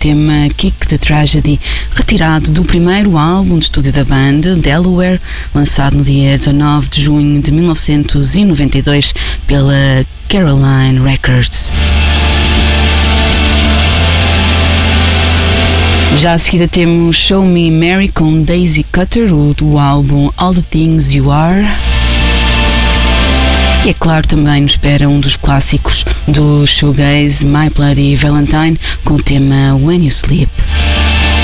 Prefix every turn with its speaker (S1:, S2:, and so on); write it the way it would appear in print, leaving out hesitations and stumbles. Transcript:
S1: tema Kick the Tragedy, retirado do primeiro álbum de estúdio da banda, Delaware, lançado no dia 19 de junho de 1992 pela Caroline Records. Já a seguida temos Show Me Mary com Daisy Cutter, do álbum All the Things You Are. E é claro, também nos espera um dos clássicos do shoegaze, My Bloody Valentine, com o tema When You Sleep.